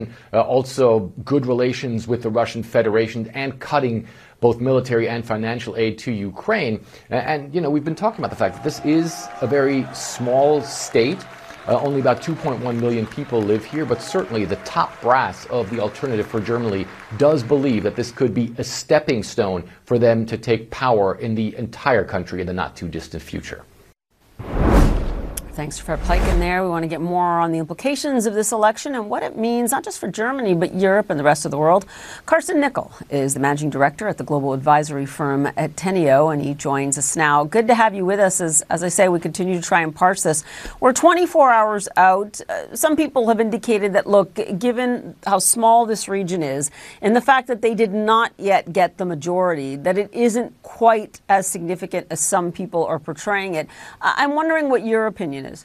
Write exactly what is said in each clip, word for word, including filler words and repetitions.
Uh, also, good relations with the Russian Federation and cutting both military and financial aid to Ukraine. And, and, you know, we've been talking about the fact that this is a very small state. Uh, only about two point one million people live here, but certainly the top brass of the Alternative for Germany does believe that this could be a stepping stone for them to take power in the entire country in the not too distant future. Thanks for Peiken there. We want to get more on the implications of this election and what it means, not just for Germany, but Europe and the rest of the world. Carsten Nickel is the managing director at the global advisory firm at Teneo, and he joins us now. Good to have you with us as, as I say, we continue to try and parse this. We're twenty-four hours out. Uh, some people have indicated that, look, given how small this region is and the fact that they did not yet get the majority, that it isn't quite as significant as some people are portraying it. Uh, I'm wondering what your opinion is.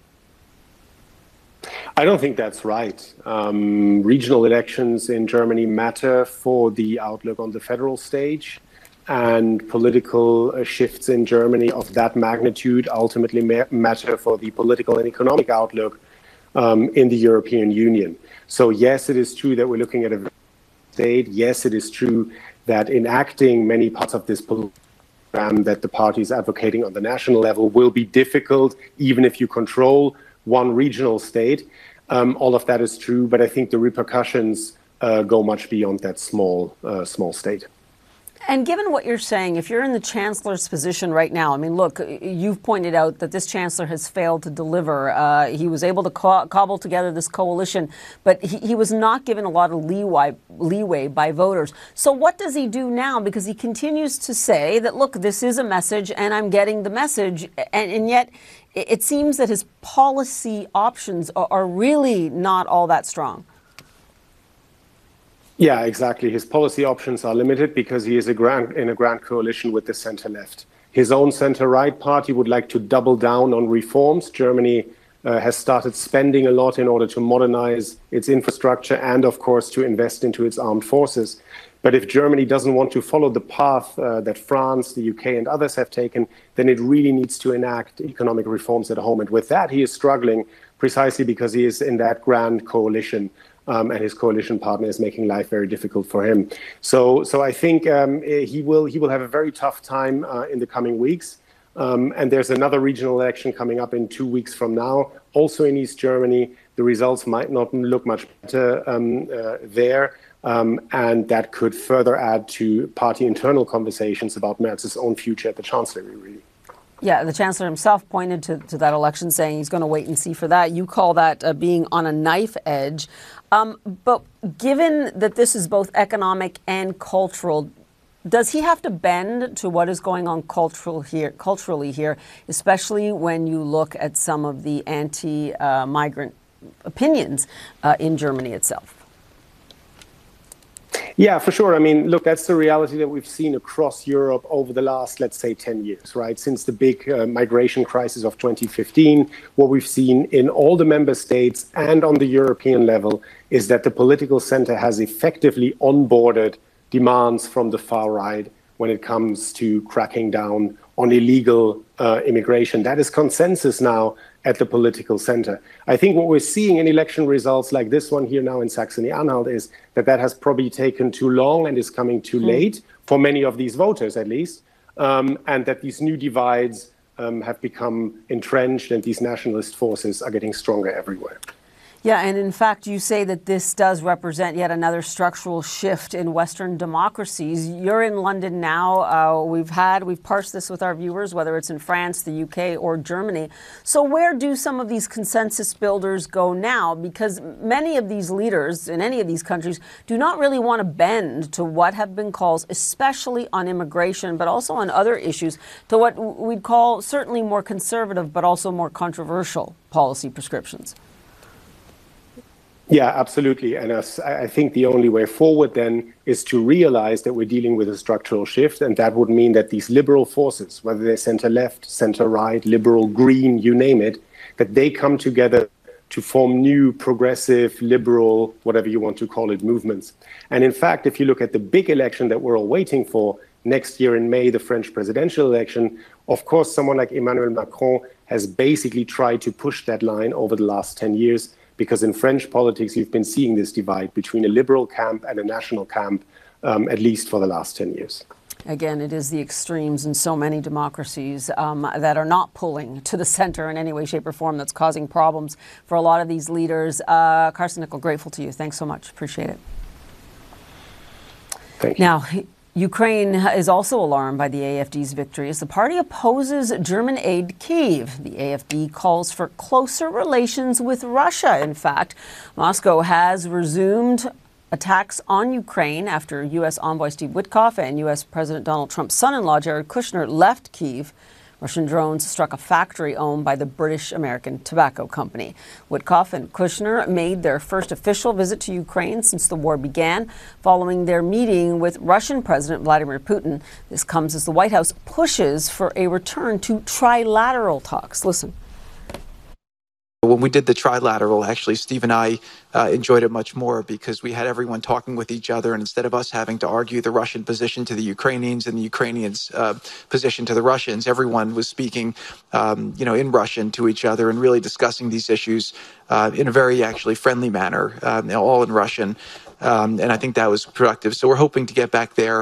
I don't think that's right. Um, regional elections in Germany matter for the outlook on the federal stage, and political uh, shifts in Germany of that magnitude ultimately ma- matter for the political and economic outlook um, in the European Union. So yes, it is true that we're looking at a state. Yes, it is true that enacting many parts of this program that the party is advocating on the national level will be difficult, even if you control one regional state. Um, all of that is true, but I think the repercussions uh, go much beyond that small, uh, small state. And given what you're saying, if you're in the chancellor's position right now, I mean, look, you've pointed out that this chancellor has failed to deliver. Uh, he was able to co- cobble together this coalition, but he, he was not given a lot of leeway, leeway by voters. So what does he do now? Because he continues to say that, look, this is a message and I'm getting the message. And, and yet it seems that his policy options are, are really not all that strong. Yeah, exactly. His policy options are limited because he is a grand, in a grand coalition with the center-left. His own center-right party would like to double down on reforms. Germany uh, has started spending a lot in order to modernize its infrastructure and, of course, to invest into its armed forces. But if Germany doesn't want to follow the path uh, that France, the U K, and others have taken, then it really needs to enact economic reforms at home. And with that, he is struggling precisely because he is in that grand coalition. Um, and his coalition partner is making life very difficult for him. So, so I think um, he will he will have a very tough time uh, in the coming weeks. Um, and there's another regional election coming up in two weeks from now, also in East Germany. The results might not look much better um, uh, there, um, and that could further add to party internal conversations about Merz's own future at the chancellery, really. Yeah, the chancellor himself pointed to, to that election, saying he's going to wait and see for that. You call that uh, being on a knife edge. Um, but given that this is both economic and cultural, does he have to bend to what is going on cultural here, culturally here, especially when you look at some of the anti-migrant uh, opinions uh, in Germany itself? Yeah, for sure. I mean, look, that's the reality that we've seen across Europe over the last, let's say, ten years, right? Since the big uh, migration crisis of twenty fifteen, what we've seen in all the member states and on the European level is that the political center has effectively onboarded demands from the far right when it comes to cracking down on illegal uh, immigration. That is consensus now at the political center. I think what we're seeing in election results like this one here now in Saxony-Anhalt is that that has probably taken too long and is coming too mm. late for many of these voters, at least, um, and that these new divides um, have become entrenched and these nationalist forces are getting stronger everywhere. Yeah, and in fact, you say that this does represent yet another structural shift in Western democracies. You're in London now. Uh, we've had, we've parsed this with our viewers, whether it's in France, the U K, or Germany. So where do some of these consensus builders go now? Because many of these leaders in any of these countries do not really want to bend to what have been called, especially on immigration, but also on other issues, to what we'd call certainly more conservative, but also more controversial policy prescriptions. Yeah, absolutely. And as I think the only way forward then is to realize that we're dealing with a structural shift. And that would mean that these liberal forces, whether they're center left, center right, liberal, green, you name it, that they come together to form new progressive, liberal, whatever you want to call it, movements. And in fact, if you look at the big election that we're all waiting for next year in May, the French presidential election, of course, someone like Emmanuel Macron has basically tried to push that line over the last ten years. because in French politics, you've been seeing this divide between a liberal camp and a national camp, um, at least for the last ten years. Again, it is the extremes in so many democracies um, that are not pulling to the center in any way, shape, or form that's causing problems for a lot of these leaders. Uh, Carsten Nickel, grateful to you. Thanks so much. Appreciate it. Thank you. Now, Ukraine is also alarmed by the A F D's victory as the party opposes German aid to Kyiv. The A F D calls for closer relations with Russia. In fact, Moscow has resumed attacks on Ukraine after U S envoy Steve Witkoff and U S President Donald Trump's son-in-law Jared Kushner left Kyiv. Russian drones struck a factory owned by the British-American Tobacco Company. Witkoff and Kushner made their first official visit to Ukraine since the war began, following their meeting with Russian President Vladimir Putin. This comes as the White House pushes for a return to trilateral talks. Listen. When we did the trilateral, actually, Steve and I uh, enjoyed it much more because we had everyone talking with each other. And instead of us having to argue the Russian position to the Ukrainians and the Ukrainians' uh, position to the Russians, everyone was speaking, um, you know, in Russian to each other and really discussing these issues uh, in a very actually friendly manner, uh, all in Russian. Um, and I think that was productive. So we're hoping to get back there.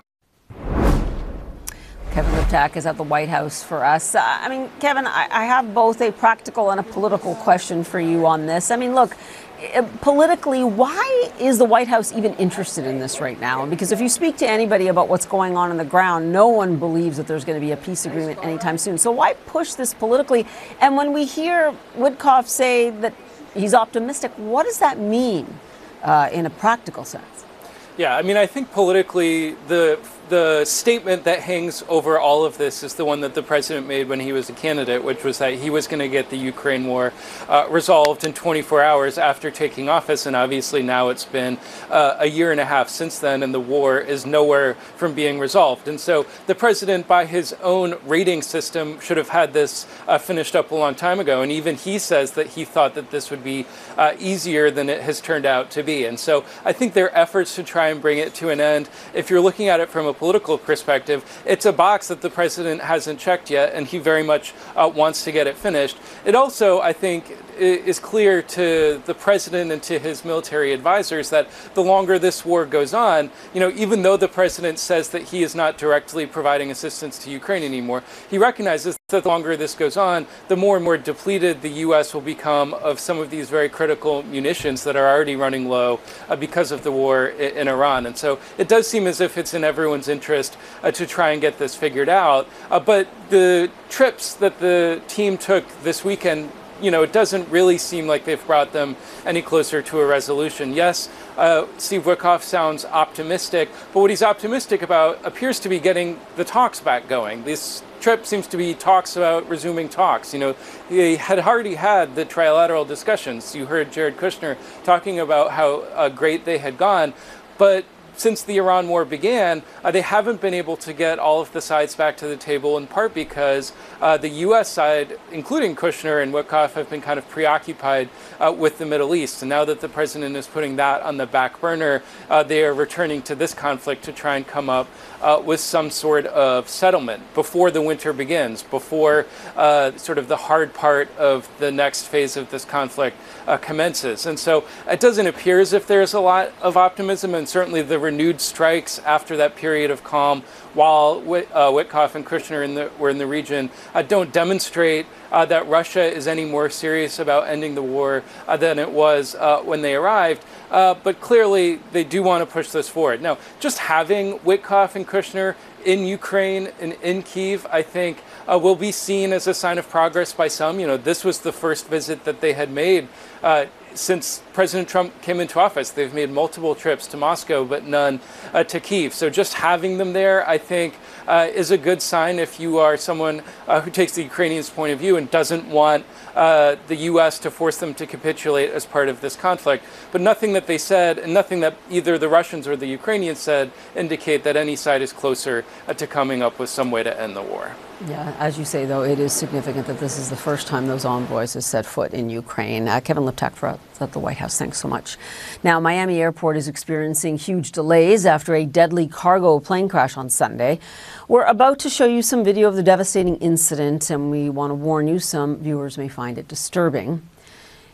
Kevin Liptak is at the White House for us. Uh, I mean, Kevin, I, I have both a practical and a political question for you on this. I mean, look, uh, politically, why is the White House even interested in this right now? Because if you speak to anybody about what's going on on the ground, no one believes that there's going to be a peace agreement anytime soon. So why push this politically? And when we hear Witkoff say that he's optimistic, what does that mean uh, in a practical sense? Yeah, I mean, I think politically, the the statement that hangs over all of this is the one that the president made when he was a candidate, which was that he was going to get the Ukraine war uh, resolved in twenty-four hours after taking office. And obviously now it's been uh, a year and a half since then, and the war is nowhere from being resolved. And so the president, by his own rating system, should have had this uh, finished up a long time ago. And even he says that he thought that this would be uh, easier than it has turned out to be. And so I think their efforts to try and bring it to an end, if you're looking at it from a political perspective, it's a box that the president hasn't checked yet, and he very much uh, wants to get it finished. It also, I think, is clear to the president and to his military advisors that the longer this war goes on, you know, even though the president says that he is not directly providing assistance to Ukraine anymore, he recognizes that the longer this goes on, the more and more depleted the U S will become of some of these very critical munitions that are already running low uh, because of the war in, in Iran. And so it does seem as if it's in everyone's interest uh, to try and get this figured out. Uh, but the trips that the team took this weekend, you know, it doesn't really seem like they've brought them any closer to a resolution. Yes, uh, Steve Witkoff sounds optimistic, but what he's optimistic about appears to be getting the talks back going. This trip seems to be talks about resuming talks. You know, they had already had the trilateral discussions. You heard Jared Kushner talking about how uh, great they had gone, but since the Iran war began, uh, they haven't been able to get all of the sides back to the table, in part because uh, the U S side, including Kushner and Witkoff, have been kind of preoccupied uh, with the Middle East. And now that the president is putting that on the back burner, uh, they are returning to this conflict to try and come up uh, with some sort of settlement before the winter begins, before uh, sort of the hard part of the next phase of this conflict uh, commences. And so it doesn't appear as if there's a lot of optimism, and certainly the renewed strikes after that period of calm while Whit, uh, Witkoff and Kushner in the, were in the region uh, don't demonstrate uh, that Russia is any more serious about ending the war uh, than it was uh, when they arrived. Uh, but clearly, they do want to push this forward. Now, just having Witkoff and Kushner in Ukraine and in Kyiv, I think, uh, will be seen as a sign of progress by some. You know, this was the first visit that they had made uh, since President Trump came into office. They've made multiple trips to Moscow, but none uh, to Kyiv. So just having them there, I think, uh, is a good sign if you are someone uh, who takes the Ukrainians' point of view and doesn't want uh, the U S to force them to capitulate as part of this conflict. But nothing that they said, and nothing that either the Russians or the Ukrainians said, indicate that any side is closer uh, to coming up with some way to end the war. Yeah, as you say, though, it is significant that this is the first time those envoys have set foot in Ukraine. Uh, Kevin Liptak for us at the White House. Thanks so much. Now, Miami Airport is experiencing huge delays after a deadly cargo plane crash on Sunday. We're about to show you some video of the devastating incident, and we want to warn you some viewers may find it disturbing.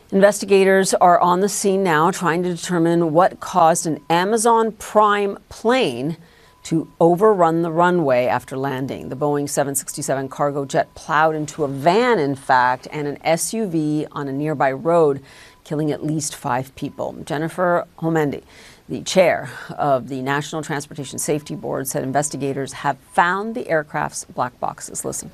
Investigators are on the scene now trying to determine what caused an Amazon Prime plane to overrun the runway after landing. The Boeing seven sixty-seven cargo jet plowed into a van, in fact, and an S U V on a nearby road, killing at least five people. Jennifer Homendy, the chair of the National Transportation Safety Board, said investigators have found the aircraft's black boxes. Listen.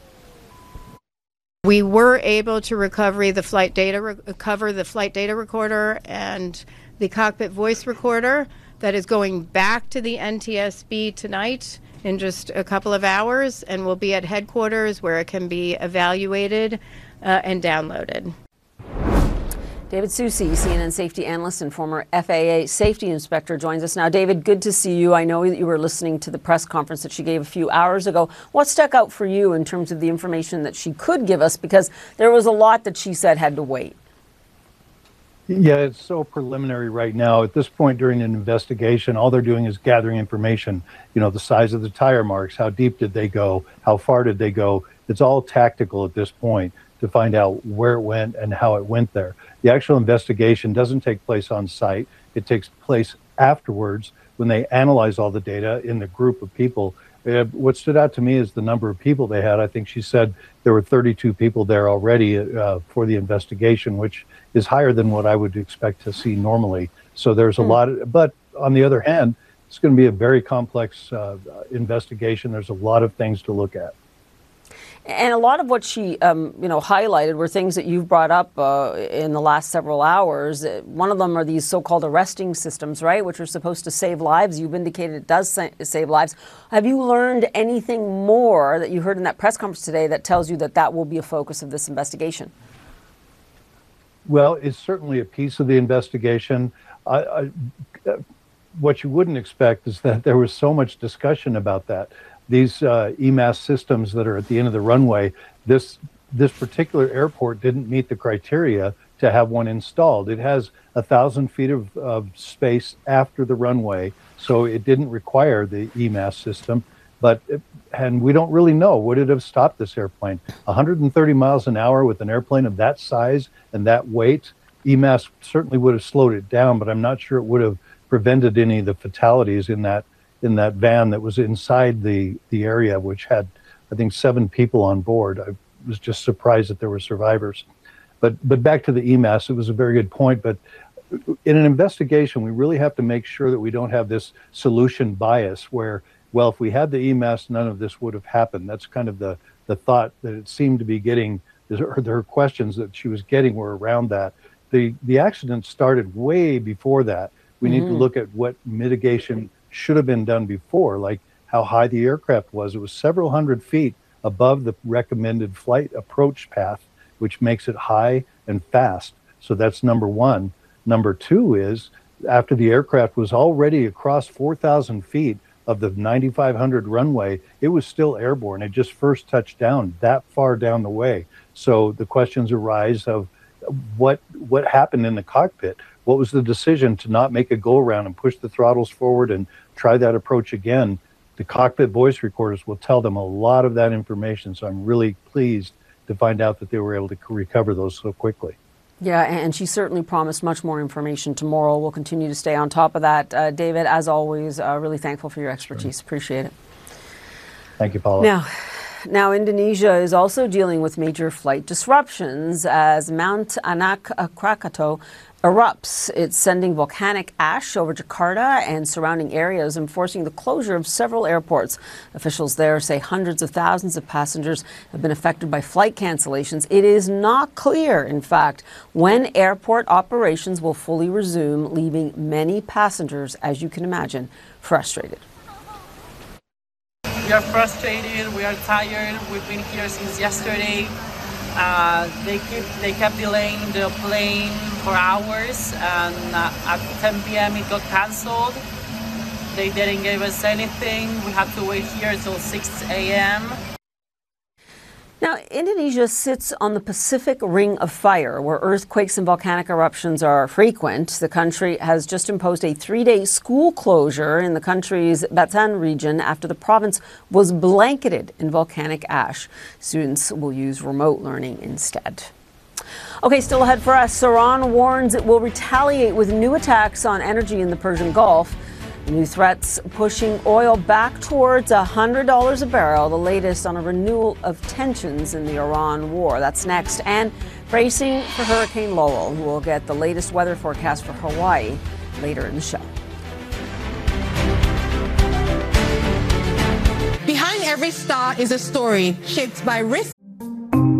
We were able to recover the flight data, recover the flight data recorder and the cockpit voice recorder that is going back to the N T S B tonight in just a couple of hours, and will be at headquarters where it can be evaluated uh, and downloaded. David Susi, C N N safety analyst and former F A A safety inspector, joins us now. David, good to see you. I know that you were listening to the press conference that she gave a few hours ago. What stuck out for you in terms of the information that she could give us? Because there was a lot that she said had to wait. Yeah, it's so preliminary right now. At this point during an investigation, all they're doing is gathering information. You know, the size of the tire marks, how deep did they go, how far did they go. It's all tactical at this point to find out where it went and how it went there. The actual investigation doesn't take place on site. It takes place afterwards when they analyze all the data in the group of people. Uh, what stood out to me is the number of people they had. I think she said there were thirty-two people there already uh, for the investigation, which is higher than what I would expect to see normally. So there's a mm. lot of, but on the other hand, it's going to be a very complex uh, investigation. There's a lot of things to look at. And a lot of what she, um, you know, highlighted were things that you've brought up uh, in the last several hours. One of them are these so-called arresting systems, right, which are supposed to save lives. You've indicated it does sa- save lives. Have you learned anything more that you heard in that press conference today that tells you that that will be a focus of this investigation? Well, it's certainly a piece of the investigation. I, I, what you wouldn't expect is that there was so much discussion about that. These uh, E M A S systems that are at the end of the runway, this this particular airport didn't meet the criteria to have one installed. It has a thousand feet of, of space after the runway, so it didn't require the E M A S system. But it, and we don't really know, would it have stopped this airplane? one hundred thirty miles an hour with an airplane of that size and that weight, E M A S certainly would have slowed it down, but I'm not sure it would have prevented any of the fatalities in that in that van that was inside the, the area, which had, I think, seven people on board. I was just surprised that there were survivors. But but back to the E M A S, it was a very good point. But in an investigation, we really have to make sure that we don't have this solution bias where, well, if we had the E M A S, none of this would have happened. That's kind of the, the thought that it seemed to be getting, or her questions that she was getting were around that. The, the accident started way before that. We mm-hmm. need to look at what mitigation should have been done before, like how high the aircraft was. It was several hundred feet above the recommended flight approach path, which makes it high and fast. So that's number one. Number two is after the aircraft was already across four thousand feet of the ninety-five hundred runway, it was still airborne. It just first touched down that far down the way. So the questions arise of what what happened in the cockpit. What was the decision to not make a go around and push the throttles forward and try that approach again? The cockpit voice recorders will tell them a lot of that information. So I'm really pleased to find out that they were able to recover those so quickly. Yeah, and she certainly promised much more information tomorrow. We'll continue to stay on top of that. Uh, David, as always, uh, really thankful for your expertise. Sure. Appreciate it. Thank you, Paula. Now, Now, Indonesia is also dealing with major flight disruptions as Mount Anak Krakatau erupts. It's sending volcanic ash over Jakarta and surrounding areas and forcing the closure of several airports. Officials there say hundreds of thousands of passengers have been affected by flight cancellations. It is not clear, in fact, when airport operations will fully resume, leaving many passengers, as you can imagine, frustrated. We are frustrated, we are tired, we've been here since yesterday. Uh, they keep they kept delaying the plane for hours, and uh, at ten p m it got cancelled. They didn't give us anything. We had to wait here until six a m Now, Indonesia sits on the Pacific Ring of Fire, where earthquakes and volcanic eruptions are frequent. The country has just imposed a three-day school closure in the country's Bataan region after the province was blanketed in volcanic ash. Students will use remote learning instead. Okay, still ahead for us, Iran warns it will retaliate with new attacks on energy in the Persian Gulf. New threats pushing oil back towards one hundred dollars a barrel, the latest on a renewal of tensions in the Iran war. That's next. And bracing for Hurricane Lowell. We'll get the latest weather forecast for Hawaii later in the show. Behind every star is a story shaped by risk